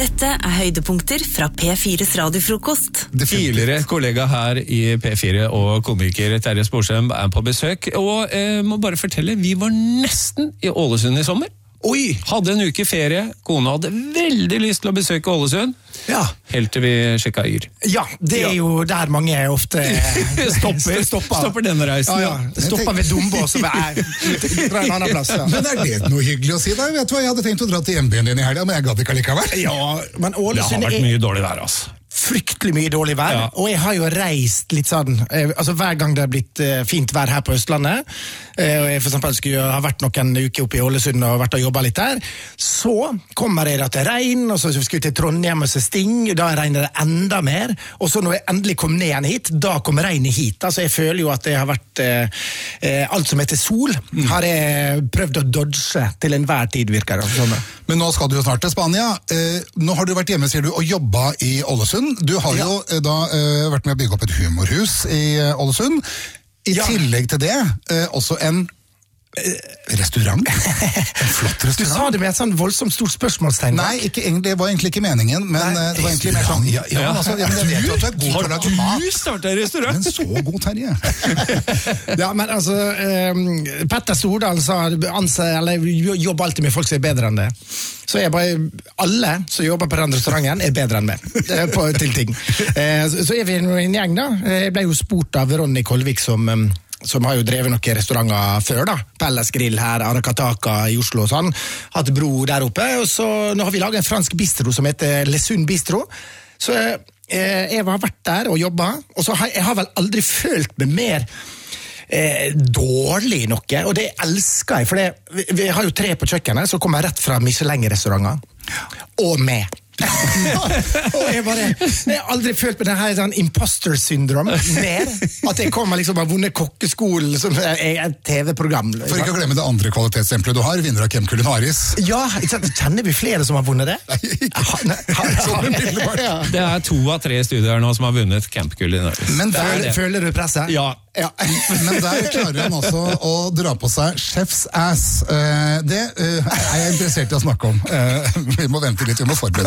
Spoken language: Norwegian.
Dette høydepunkter fra P4's radiofrokost. Tidligere kollega her i P4 og komiker Terje Sporsem på besøk, og må bare fortelle, vi var nesten i Ålesund i sommer. Oi! Hadde en uke ferie, kona hadde veldig lyst til å besøke Ålesund. Ja. Helt til vi sjekket Yr. Ja, det jo der mange ofte stopper denne reisen. Ja. Stopper ved Dombås og drar en annen plass. Ja. Men det noe hyggelig å si da? Vet du hva, jeg hadde tenkt å dra til hjembyen din i helgen, men jeg gadd ikke allikevel. Ja, men Ålesund det har vært mye dårlig vær, altså. Fryktelig mye dårlig vær, og jeg har jo reist litt sånn, altså hver gang det har blitt fint vær her på Østlandet, og jeg for eksempel skulle ha vært noen uker oppe i Ålesund og vært og jobbet litt der, så kommer jeg da til regn, og så skulle jeg til Trondheim og se Sting, da regner det enda mer, og så når jeg endelig kom ned igjen hit, da kom regnet hit, altså jeg føler jo at det har vært alt som heter sol, har jeg prøvd å dodge til enhver tid, virker det sånn. Men nå skal du jo snart til Spania. Nå har du vært hjemme, sier du, og jobbet i Ålesund. Du har jo da vært med å bygge opp et humorhus i Ålesund. I tillegg til det, også en restaurant. En flott restaurant. Du sa det med et sånn voldsomt stort spørsmålstegn. Nei, det var egentlig ikke meningen, men det var egentlig mer sånn, men jeg vet jo at du er god til å lage mat. Du startet restaurant? Men så god, Terje. Ja, men altså, Petter Stordalen sa, jobber alltid med folk som bedre enn det. Så alle som jobber på den restauranten bedre enn meg til ting. Så vi en gjeng da. Jeg ble jo spurt av Ronny Kolvik som har jo drevet noen restauranter før da. Pelles Grill her, Arakataka i Oslo og sånn. Hatt bro der oppe, og så nå har vi laget en fransk bistro som heter Lesund Bistro. Så jeg har vært der og jobbet, og så jeg har vel aldri følt meg mer dårlig noe, og det elsker jeg, for vi har jo 3 på kjøkkenet, så kommer jeg rett fra Michelin-restauranter, og med. Og jeg har aldri følt på denne sånn imposter syndrome mer, at jeg kommer liksom av vunnet kokkeskolen som et TV-program. For ikke å glemme det andre kvalitetsstempelet du har, vinner av Camp Culinaris. Ja, kjenner vi flere som har vunnet det? Det 2 av 3 studier nå som har vunnet Camp Culinaris. Men føler du presset? Ja. Men der klarer han også å dra på seg chef's ass. Det jeg interessert i å snakke om. Vi må vente litt, vi må forberede.